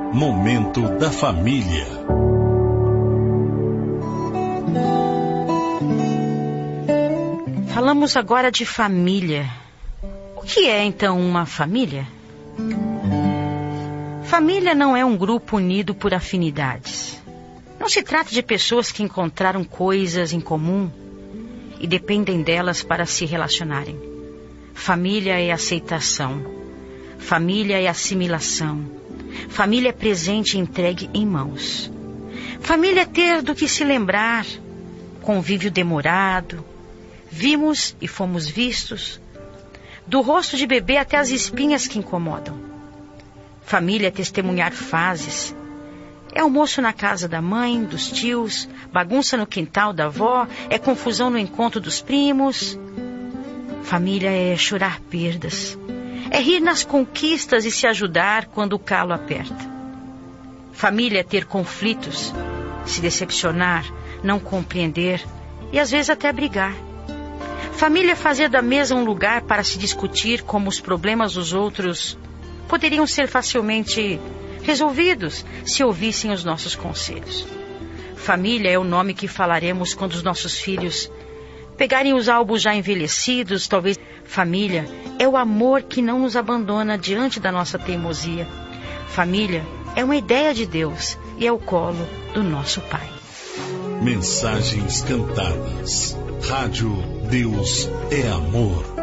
Momento da Família. Falamos agora de família. O que é então uma família? Família não é um grupo unido por afinidades. Não se trata de pessoas que encontraram coisas em comum e dependem delas para se relacionarem. Família é aceitação. Família é assimilação. Família é presente entregue em mãos. Família é ter do que se lembrar. Convívio demorado. Vimos e fomos vistos. Do rosto de bebê até as espinhas que incomodam. Família é testemunhar fases. É almoço na casa da mãe, dos tios, bagunça no quintal da avó, é confusão no encontro dos primos. Família é chorar perdas. É rir nas conquistas e se ajudar quando o calo aperta. Família é ter conflitos, se decepcionar, não compreender e às vezes até brigar. Família é fazer da mesa um lugar para se discutir como os problemas dos outros poderiam ser facilmente resolvidos se ouvissem os nossos conselhos. Família é o nome que falaremos quando os nossos filhos pegarem os álbuns já envelhecidos, talvez. Família é o amor que não nos abandona diante da nossa teimosia. Família é uma ideia de Deus e é o colo do nosso Pai. Mensagens cantadas. Rádio Deus é Amor.